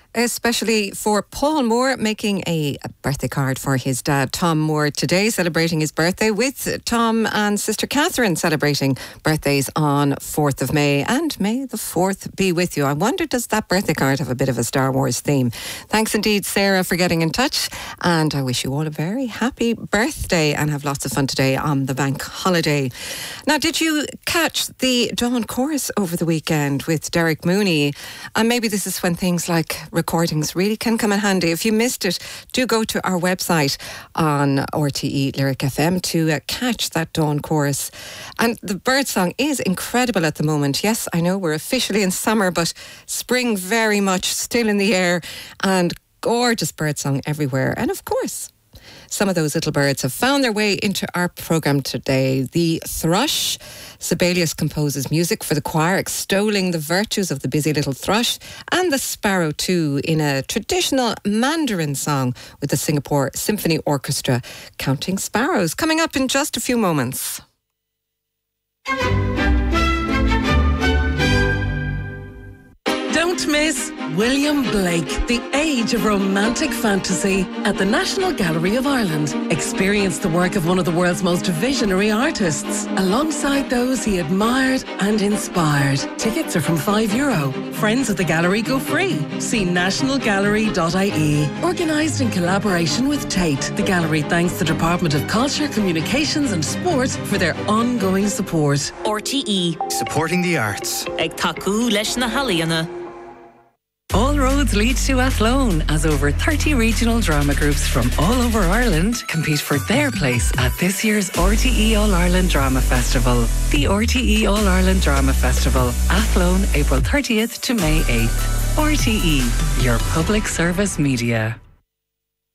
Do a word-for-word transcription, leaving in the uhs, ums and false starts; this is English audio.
Especially for Paul Moore, making a birthday card for his dad, Tom Moore, today, celebrating his birthday, with Tom and sister Catherine celebrating birthdays on fourth of May. And may the fourth be with you. I wonder, does that birthday card have a bit of a Star Wars theme? Thanks indeed, Sarah, for getting in touch. And I wish you all a very happy birthday and have lots of fun today on the bank holiday. Now, did you catch the Dawn Chorus over the weekend with Derek Mooney? And maybe this is when things like recordings really can come in handy. If you missed it, do go to our website on R T E Lyric F M to uh, catch that Dawn Chorus. And the birdsong is incredible at the moment. Yes, I know we're officially in summer, but spring very much still in the air, and gorgeous birdsong everywhere. And of course, some of those little birds have found their way into our programme today. The thrush. Sibelius composes music for the choir, extolling the virtues of the busy little thrush, and the sparrow too, in a traditional Mandarin song with the Singapore Symphony Orchestra, Counting Sparrows. Coming up in just a few moments. Don't miss William Blake, The Age of Romantic Fantasy at the National Gallery of Ireland. Experience the work of one of the world's most visionary artists, alongside those he admired and inspired. Tickets are from five euro. Friends of the gallery go free. See national gallery dot I E. Organised in collaboration with Tate, the gallery thanks the Department of Culture, Communications and Sport for their ongoing support. R T E. Supporting the arts. Ag taku leis na halaíonna. All roads lead to Athlone, as over thirty regional drama groups from all over Ireland compete for their place at this year's R T E All-Ireland Drama Festival. The R T E All-Ireland Drama Festival, Athlone, April thirtieth to May eighth. R T E, your public service media.